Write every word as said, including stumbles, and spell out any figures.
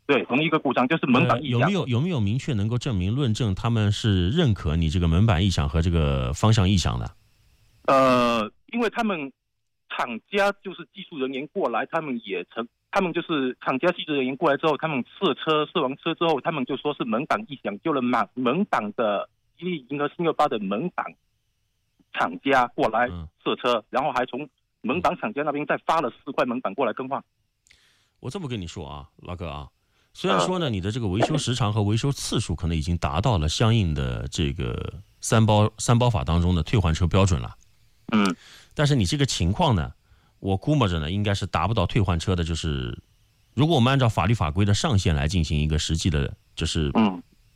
对，同一个故障就是门板异响、 呃。有没有有没有明确能够证明论证他们是认可你这个门板异响和这个方向异响的？ 呃，因为他们厂家就是技术人员过来，他们也曾，他们就是厂家技术人员过来之后，他们试车试完车之后，他们就说是门板异响，就了门门板的吉利银河星六八的门板厂家过来试车，嗯、然后还从门板厂家那边再发了四块门板过来更换。 我这么跟你说啊，老哥啊，虽然说呢，你的这个维修时长和维修次数可能已经达到了相应的这个三包三包法当中的退换车标准了， 嗯， 但是你这个情况呢，我估摸着呢，应该是达不到退换车的，就是如果我们按照法律法规的上限来进行一个实际的，就是